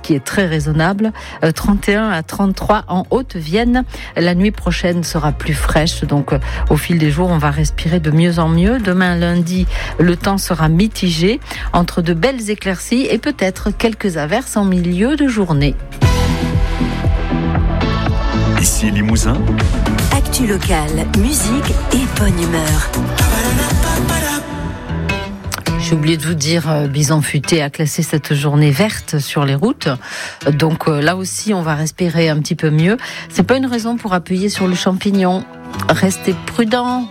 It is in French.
qui est très raisonnable. 31 à 33 en Haute-Vienne. La nuit prochaine sera plus fraîche, donc au fil des jours, on va respirer de mieux en mieux. Demain lundi, le temps sera mitigé entre de belles éclaircies et peut-être quelques averses en milieu de journée. Ici Limousin. Actu locale, musique et bonne humeur. J'ai oublié de vous dire, Bison Futé a classé cette journée verte sur les routes. Donc là aussi, on va respirer un petit peu mieux. C'est pas une raison pour appuyer sur le champignon. Restez prudents.